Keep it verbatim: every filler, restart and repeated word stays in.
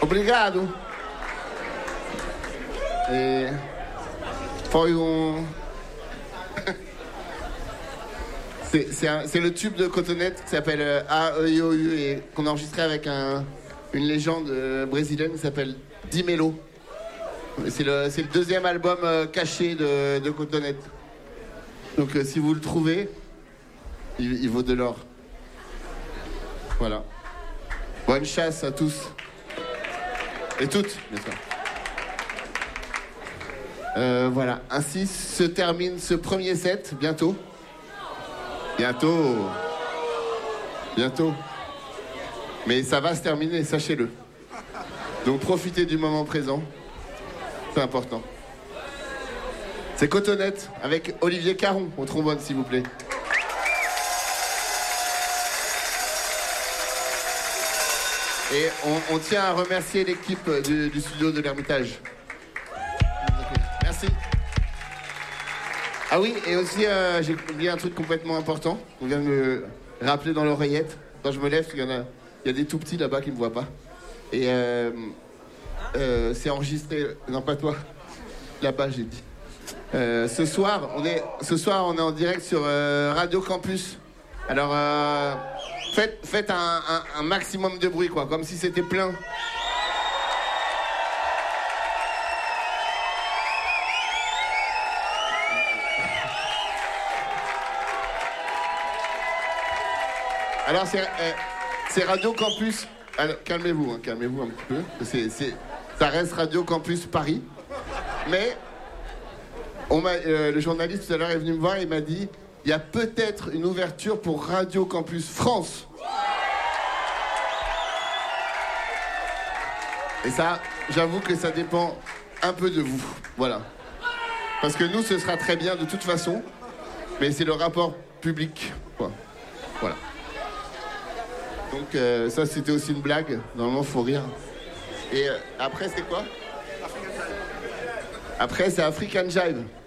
Obrigado. Et poi un... c'est, c'est, un, c'est le tube de Cotonette qui s'appelle euh, A E I O U et qu'on a enregistré avec un, une légende euh, brésilienne qui s'appelle Di Melo. C'est le, c'est le deuxième album euh, caché de, de Cotonette. Donc euh, si vous le trouvez, il, il vaut de l'or. Voilà. Bonne chasse à tous. Et toutes, bien sûr. Euh, voilà. Ainsi se termine ce premier set. Bientôt. Bientôt. Bientôt. Mais ça va se terminer, sachez-le. Donc profitez du moment présent. C'est important. C'est Cotonette avec Olivier Caron au trombone, s'il vous plaît. Et on, on tient à remercier l'équipe du, du studio de l'Ermitage. Merci. Ah oui, et aussi, euh, j'ai oublié un truc complètement important. On vient de me rappeler dans l'oreillette. Quand je me lève, il y en a, il y a des tout petits là-bas qui ne me voient pas. Et euh, euh, c'est enregistré... Non, pas toi. Là-bas, j'ai dit. Euh, ce soir, on est, ce soir, on est en direct sur euh, Radio Campus. Alors... Euh, Faites, faites un, un, un maximum de bruit, quoi, comme si c'était plein. Alors, c'est, euh, c'est Radio Campus. Alors, calmez-vous, hein, calmez-vous un petit peu. C'est, c'est, ça reste Radio Campus Paris. Mais, on m'a, euh, le journaliste tout à l'heure est venu me voir et il m'a dit... Il y a peut-être une ouverture pour Radio Campus France. Et ça, j'avoue que ça dépend un peu de vous. Voilà. Parce que nous, ce sera très bien de toute façon. Mais c'est le rapport public, quoi. Voilà. Donc euh, ça, c'était aussi une blague. Normalement, faut rire. Et euh, après, c'est quoi ? Après, c'est African Jive.